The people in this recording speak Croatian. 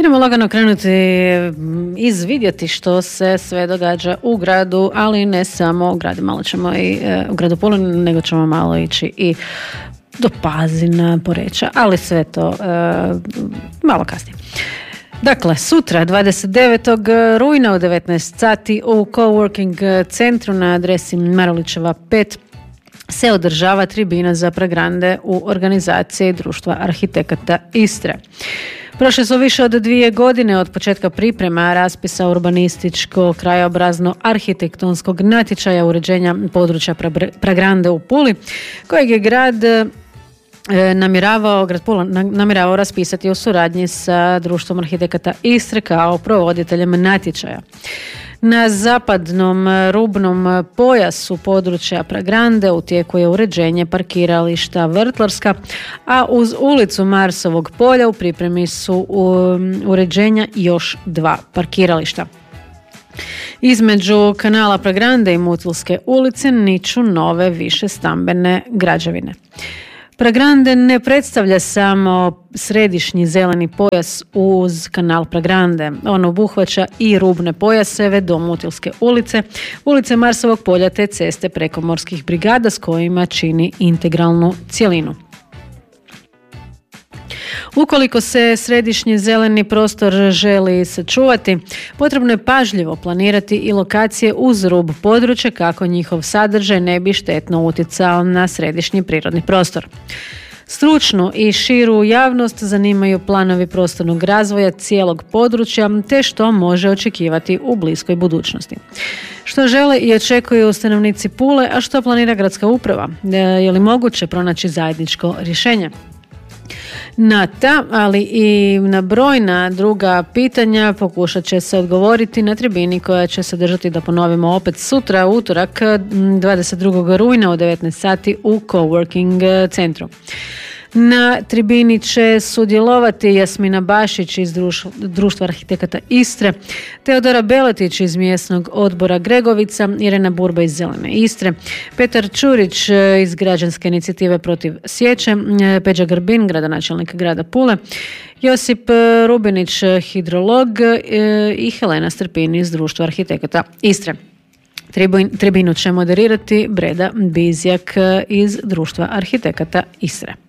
Idemo lagano krenuti izvidjeti što se sve događa u gradu, ali ne samo u gradu, malo ćemo i u gradu Puli, nego ćemo malo ići i do Pazina, Poreča, ali sve to malo kasnije. Dakle, sutra 29. rujna u 19 sati u Coworking centru na adresi Marulićeva 5 se održava tribina za Pragrande u organizaciji Društva arhitekata Istre. Prošle su više od 2 godine od početka priprema raspisa urbanističko-krajobrazno-arhitektonskog natječaja uređenja područja Pragrande u Puli, kojeg je grad namjeravao raspisati u suradnji sa Društvom arhitekata Istre kao provoditeljem natječaja. Na zapadnom rubnom pojasu područja Pragrande u tijeku je uređenje parkirališta Vrtlarska, a uz ulicu Marsovog polja u pripremi su uređenja još 2 parkirališta. Između kanala Pragrande i Mutilske ulice niču nove više stambene građevine. Pragrande ne predstavlja samo središnji zeleni pojas uz kanal Pragrande. On obuhvaća i rubne pojaseve do Mutilske ulice, ulice Marsovog polja te ceste preko morskih brigada s kojima čini integralnu cjelinu. Ukoliko se središnji zeleni prostor želi sačuvati, potrebno je pažljivo planirati i lokacije uz rub područja kako njihov sadržaj ne bi štetno utjecao na središnji prirodni prostor. Stručnu i širu javnost zanimaju planovi prostornog razvoja cijelog područja te što može očekivati u bliskoj budućnosti. Što žele i očekuju stanovnici Pule, a što planira gradska uprava? Je li moguće pronaći zajedničko rješenje? Na ta, ali i na brojna druga pitanja pokušat će se odgovoriti na tribini koja će se držati, da ponovimo opet, sutra, utorak 22. rujna u 19 sati u Coworking centru. Na tribini će sudjelovati Jasmina Bašić iz Društva arhitekata Istre, Teodora Beletić iz mjesnog odbora Gregovica, Irena Burba iz Zelene Istre, Petar Čurić iz Građanske inicijative protiv sječe, Peđa Grbin, gradonačelnik grada Pule, Josip Rubinić, hidrolog i Helena Strpin iz Društva arhitekata Istre. Tribinu će moderirati Breda Bizjak iz Društva arhitekata Istre.